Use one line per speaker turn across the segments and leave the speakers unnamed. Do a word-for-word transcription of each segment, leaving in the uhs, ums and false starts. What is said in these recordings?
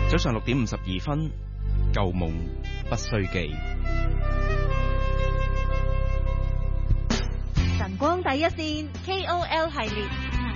早上六點五十二分，舊夢不須記。
晨光第一線 K O L 系列。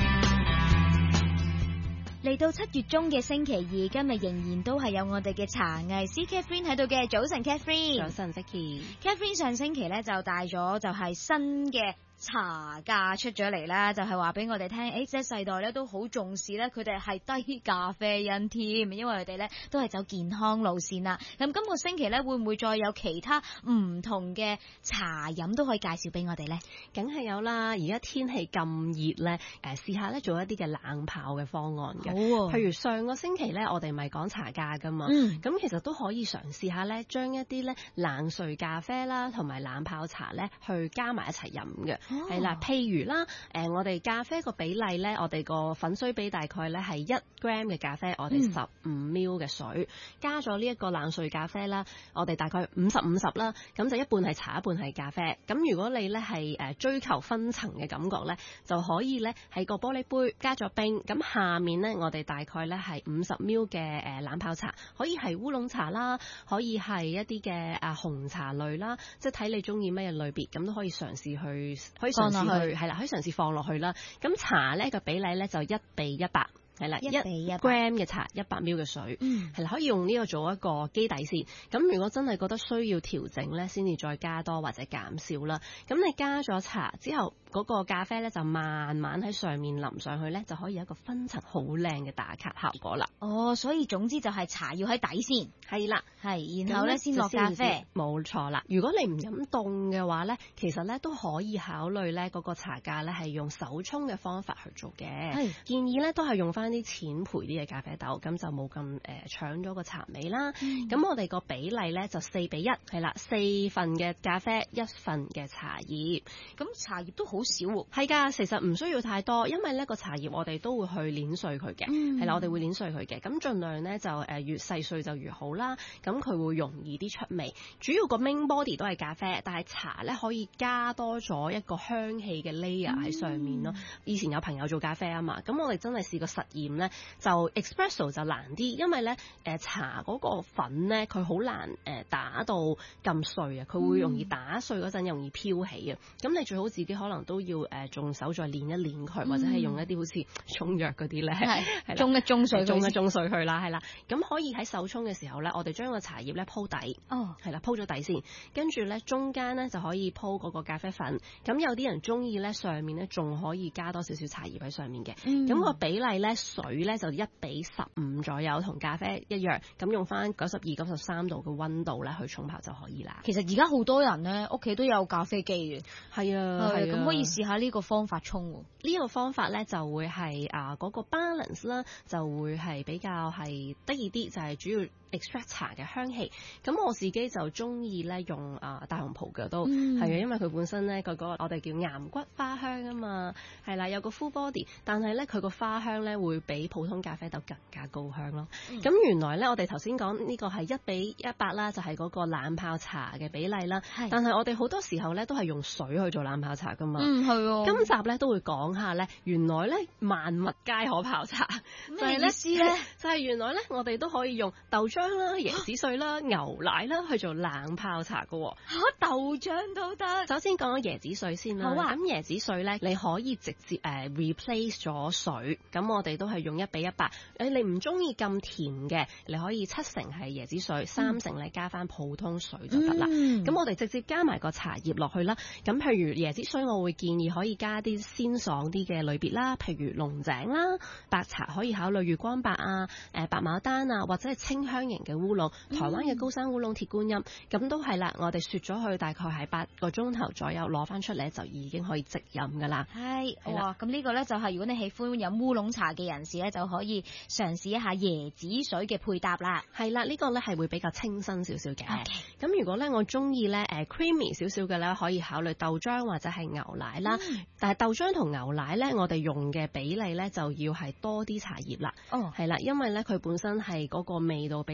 嚟到七月中嘅星期二，今日仍然都係有我哋嘅茶藝師 Catherine 喺度嘅。早晨 Catherine。
早晨 Vicky。
Catherine 上星期咧就帶咗就係新嘅茶價出咗嚟啦，就係話俾我哋聽，誒，即係世代咧都好重視咧，佢哋係低咖啡因添，因為佢哋咧都係走健康路線啦。咁今個星期咧會唔會再有其他唔同嘅茶飲都可以介紹俾我哋咧？
梗係有啦，而家天氣咁熱咧，誒試下咧做一啲嘅冷泡嘅方案嘅。好喎。譬如上個星期咧，我哋咪講茶價噶嘛，嗯，咁其實都可以嘗試下咧，將一啲咧冷萃咖啡啦，同埋冷泡茶咧，去加埋一齊飲嘅。係啦，譬如啦，誒，我哋咖啡個比例咧，我哋個粉水比大概咧係一 gram 嘅咖啡，我哋十五 ml 嘅水，加咗呢一個冷萃咖啡啦，我哋大概五十五十啦，咁就一半係茶，一半係咖啡。咁如果你咧係誒追求分層嘅感覺咧，就可以咧喺個玻璃杯加咗冰，咁下面咧我哋大概咧係五十 ml 嘅誒冷泡茶，可以係烏龍茶啦，可以係一啲嘅誒紅茶類啦，即係睇你中意咩類別，咁都可以嘗試去。可以嘗試去係啦，可以嘗試放落去啦。咁茶咧個比例咧就一比一百，係啦，一 gram 嘅茶，一百 ml 嘅水，嗯，係啦，可以用呢個做一個基底先。咁如果真係覺得需要調整咧，先至再加多或者減少啦。咁你加咗茶之後，嗰個咖啡咧就慢慢喺上面淋上去咧，就可以有一個分層好靚嘅打卡效果啦。
哦，所以總之就係茶要喺底先，
係啦，
係，然後咧先落咖啡。
冇錯啦。如果你唔飲凍嘅話咧，其實咧都可以考慮咧嗰個茶架咧係用手沖嘅方法去做嘅。係建議咧都係用翻啲淺焙啲嘅咖啡豆，咁就冇咁誒搶咗個茶味啦。咁、嗯、我哋個比例咧就四比一，係啦，四份嘅咖啡，一份嘅茶葉。咁茶葉都好少喎。係㗎，其實唔需要太多，因為呢個茶葉我哋都會去碾碎佢嘅，係、嗯、啦，我哋會碾碎佢嘅。咁盡量咧就誒越細碎就越好啦。咁佢會容易啲出味。主要個 main body 都係咖啡，但係茶咧可以加多咗一個香氣嘅 layer 喺上面咯、嗯。以前有朋友做咖啡啊嘛，咁我哋真係試過實驗咧，就 espresso 就難啲，因為咧誒茶嗰個粉咧佢好難誒打到咁碎啊，佢會容易打碎嗰陣容易飄起啊。咁你最好自己可能都要誒用手再練一練佢、嗯，或者係用一啲好似沖藥嗰啲咧，係沖一沖水，沖一沖水去啦，係啦。咁可以喺手沖嘅時候咧，我哋將個茶葉咧鋪底，哦，係啦，鋪咗底先，跟住咧中間咧就可以鋪嗰個咖啡粉。咁有啲人中意咧上面咧仲可以加多少少茶葉喺上面嘅，咁、嗯那個比例咧水咧就一比十五左右，同咖啡一樣。咁用翻九十二、九十三度嘅溫度咧去沖泡就可以啦。
其實而家好多人咧屋企都有咖啡機嘅，
係啊，係
咁可以試下呢個方法沖。
呢、這個方法咧就會係啊嗰個 balance 啦，就會係比較係得意啲，就係、是、主要 extract 茶嘅香氣。咁我自己就中意咧用啊大紅袍嘅都係啊、嗯，因為佢本身咧佢嗰個我哋叫岩骨花香啊嘛，係啦，有個 full body， 但係咧佢個花香咧會比普通咖啡豆更加高香咯。咁、嗯、原來咧我哋頭先講呢個係一比一百啦，就係、是、嗰個冷泡茶嘅比例啦。但係我哋好多時候咧都係用水去做冷泡茶噶嘛。嗯，係喎。今集咧都會講下咧，原來咧萬物皆可泡茶。咩意思咧？就係、是、原來咧我哋都可以用豆漿啦、椰子碎啦、牛奶啦去做冷泡茶噶。
嚇、啊，豆漿都得。
首先講椰子碎先啦。好啊。咁椰子碎咧，你可以直接誒、uh, replace 咗水。咁我哋都係用一比一百。誒，你唔中意咁甜嘅，你可以七成係椰子碎，三成你加翻普通水就得啦。咁、嗯、我哋直接加埋個茶葉落去啦。咁譬如椰子碎，我會建議可以加啲鮮爽啲嘅類別啦，譬如龍井啦，白茶可以考慮月光白啊、誒白牡丹啊，或者係清香型嘅烏龍，台灣嘅高山烏龍鐵觀音，咁、嗯、都係啦。我哋雪咗佢大概係八個鐘頭左右，攞翻出嚟就已經可以即飲噶啦。係，
哇！咁呢個咧就係如果你喜歡飲烏龍茶嘅人士咧，就可以嘗試一下椰子水嘅配搭啦。
係啦，呢、這個咧係會比較清新少少嘅。咁、okay. 如果咧我中意咧誒 creamy 少少嘅咧，可以考慮豆漿或者係牛奶啦。嗯、但係豆漿同牛奶咧，我哋用嘅比例咧就要係多啲茶葉啦。哦，係啦，因為咧佢本身係嗰個味道比較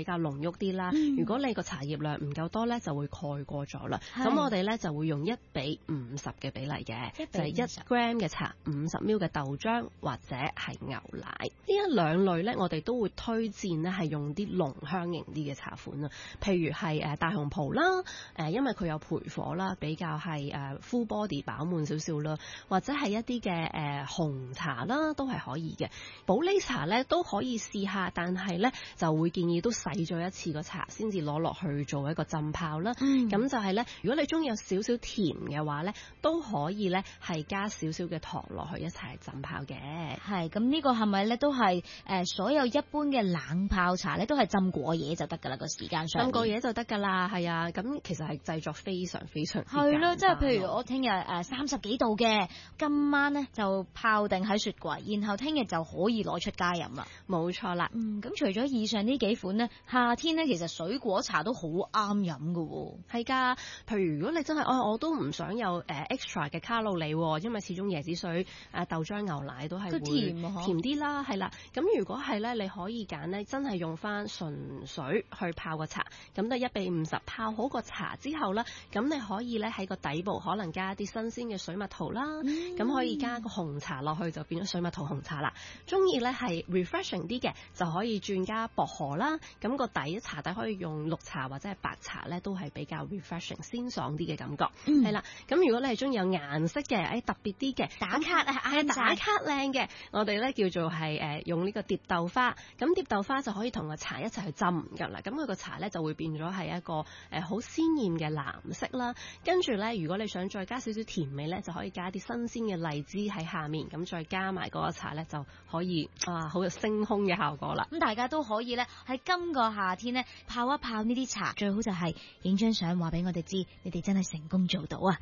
較濃郁啲啦。
嗯、
如果你個茶葉量唔夠多咧，就會蓋過咗啦。咁我哋咧就會用一比五十嘅比例嘅，就係一 gram 嘅茶，五十 ml 嘅豆漿或者係牛奶。呢一兩類咧，我哋都會推薦咧係用啲濃香型啲嘅茶款啊，譬如係誒大紅袍啦，誒因為佢有焙火啦，比較係誒 full body 飽滿少少啦，或者係一啲嘅誒紅茶啦，都係可以嘅。普洱茶咧都可以試下，但係咧就會建議都洗咗一次個茶先至攞落去做一個浸泡啦。咁、嗯、就係咧，如果你中意有少少甜嘅話咧，都可以咧係加少少嘅糖落去一齊浸泡嘅。
係，咁呢個係咪咧都係誒所有一般嘅冷泡茶咧都係浸過夜就得㗎啦？個時間上浸
過夜就得㗎啦，係啊。咁其實係製作非常非常之簡單。
係咯，即係譬如我聽日誒三十幾度嘅，今晚咧就泡定喺雪櫃，然後聽日就可以攞出街飲啦。
冇錯啦。
嗯，咁除咗以上呢幾款咧，夏天咧其實水果茶都好啱飲㗎喎。
係㗎，譬如如果你真係，哦，我都唔想有誒 extra 嘅卡路里，因為始終椰子水、誒豆漿、牛奶都係會
甜
甜啲啦，係啦。咁如果係咧，你可以揀咧，真係用翻純水去泡個茶，咁都一比五十，泡好個茶之後啦，咁你可以咧喺個底部可能加一啲新鮮嘅水蜜桃啦，咁、嗯、可以加個紅茶落去就變咗水蜜桃紅茶啦。中意咧係 refreshing 啲嘅，就可以轉加薄荷啦。咁個底茶底可以用綠茶或者係白茶咧，都係比較 refreshing 鮮爽啲嘅感覺。係、嗯、啦，咁如果你係中意有顏色嘅，誒特別啲嘅
打卡啊，
係打卡靚嘅，我哋咧叫做係誒用呢個蝶豆花。咁蝶豆花就可以同個茶一齊去浸㗎啦。咁佢個茶咧就會變咗係一個誒好鮮豔嘅藍色啦。跟住咧，如果你想再加少少甜味咧，就可以加啲新鮮嘅荔枝喺下面，咁再加埋嗰個茶咧，就可以啊好有星空嘅效果啦。
咁大家都可以咧喺今個夏天咧泡一泡呢啲茶，最好就係影張相話俾我哋知，你哋真係成功做到啊！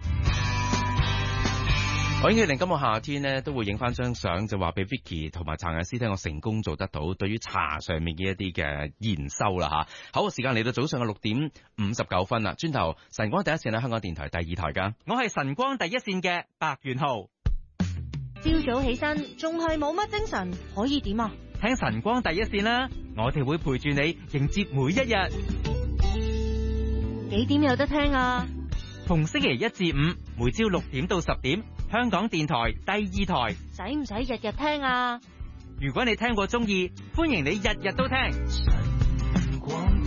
我應該令今個夏天呢都會影翻張相，就話俾 Vicky 同埋陳雅詩聽，我成功做得到對於茶上面嘅一啲嘅研修啦吓。好，個時間嚟到早上嘅六點五十九分啦。轉頭晨光第一線喺香港電台第二台噶，
我係晨光第一線嘅白元浩。
朝早起身仲係冇乜精神，可以點啊？
聽晨光第一線啦，我哋會陪住你迎接每一日。
幾點有得聽啊？
逢星期一至五，每朝六點到十點，香港電台第二台。
使唔使日日聽啊？
如果你聽過中意，歡迎你日日都聽。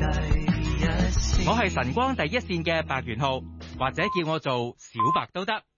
我係晨光第一線嘅白元浩，或者叫我做小白都得。